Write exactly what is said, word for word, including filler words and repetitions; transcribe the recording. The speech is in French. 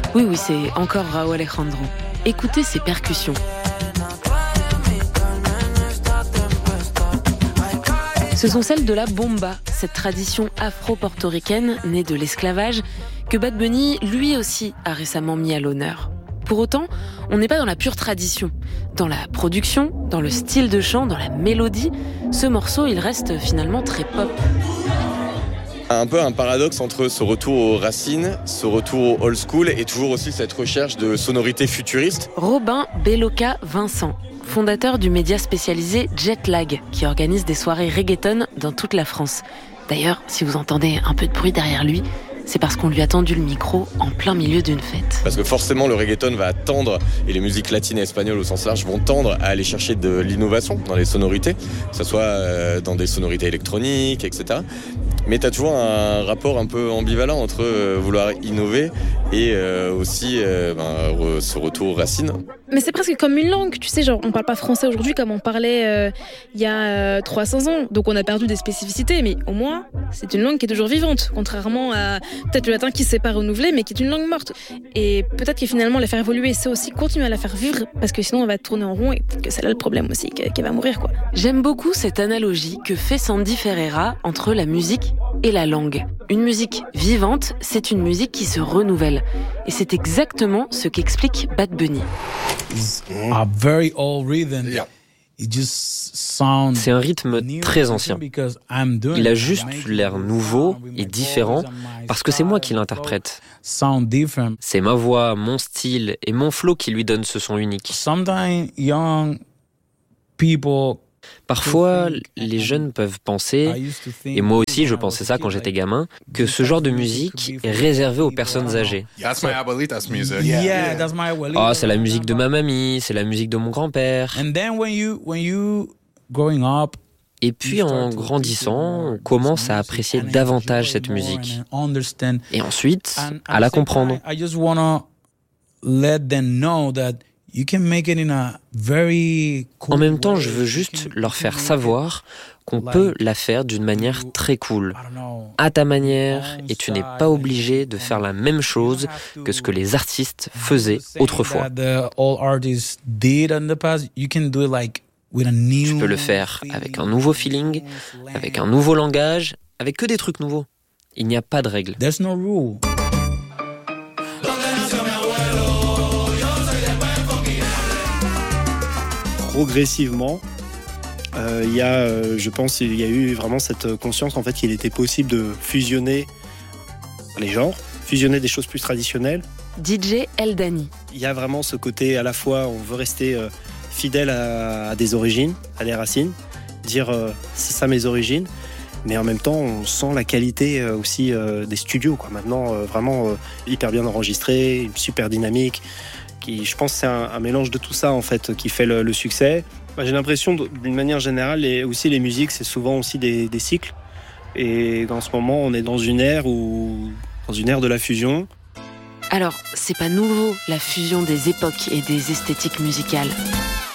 Oui, oui, c'est encore Rauw Alejandro. Écoutez ses percussions. Ce sont celles de la bomba, cette tradition afro-portoricaine née de l'esclavage que Bad Bunny, lui aussi, a récemment mis à l'honneur. Pour autant, on n'est pas dans la pure tradition. Dans la production, dans le style de chant, dans la mélodie, ce morceau, il reste finalement très pop. Un peu un paradoxe entre ce retour aux racines, ce retour au old school et toujours aussi cette recherche de sonorités futuristes. Robin Beloka Vincent, fondateur du média spécialisé Jetlag, qui organise des soirées reggaeton dans toute la France. D'ailleurs, si vous entendez un peu de bruit derrière lui, c'est parce qu'on lui a tendu le micro en plein milieu d'une fête. Parce que forcément, le reggaeton va tendre, et les musiques latines et espagnoles au sens large vont tendre à aller chercher de l'innovation dans les sonorités, que ce soit dans des sonorités électroniques, et cetera. Mais tu as toujours un rapport un peu ambivalent entre euh, vouloir innover et euh, aussi euh, ben, re, ce retour aux racines. Mais c'est presque comme une langue, tu sais, genre on parle pas français aujourd'hui comme on parlait euh, il y a euh, trois cents ans, donc on a perdu des spécificités, mais au moins c'est une langue qui est toujours vivante, contrairement à peut-être le latin qui s'est pas renouvelé, mais qui est une langue morte. Et peut-être que finalement la faire évoluer, c'est aussi continuer à la faire vivre, parce que sinon on va tourner en rond et peut-être que c'est là le problème aussi, qu'elle va mourir quoi. J'aime beaucoup cette analogie que fait Sandy Ferreira entre la musique et la langue. Une musique vivante, c'est une musique qui se renouvelle. Et c'est exactement ce qu'explique Bad Bunny. C'est un rythme très ancien. Il a juste l'air nouveau et différent parce que c'est moi qui l'interprète. C'est ma voix, mon style et mon flow qui lui donnent ce son unique. Parfois, les jeunes peuvent penser, et moi aussi je pensais ça quand j'étais gamin, que ce genre de musique est réservé aux personnes âgées. Oh, c'est la musique de ma mamie, c'est la musique de mon grand-père. Et puis en grandissant, on commence à apprécier davantage cette musique. Et ensuite, à la comprendre. En même temps, je veux juste leur faire savoir qu'on peut la faire d'une manière très cool, à ta manière, et tu n'es pas obligé de faire la même chose que ce que les artistes faisaient autrefois. Tu peux le faire avec un nouveau feeling, avec un nouveau langage, avec que des trucs nouveaux. Il n'y a pas de règles. Progressivement, euh, il y a, euh, je pense, il y a eu vraiment cette conscience en fait qu'il était possible de fusionner les genres, fusionner des choses plus traditionnelles. D J Eldani. Il y a vraiment ce côté à la fois, on veut rester euh, fidèle à, à des origines, à des racines, dire euh, c'est ça mes origines, mais en même temps on sent la qualité euh, aussi euh, des studios, quoi. Maintenant euh, vraiment euh, hyper bien enregistré, une super dynamique. Qui, je pense que c'est un, un mélange de tout ça en fait qui fait le, le succès. Bah, j'ai l'impression d'une manière générale, et aussi les musiques, c'est souvent aussi des, des cycles. Et en ce moment, on est dans une ère où, dans une ère de la fusion. Alors, c'est pas nouveau la fusion des époques et des esthétiques musicales.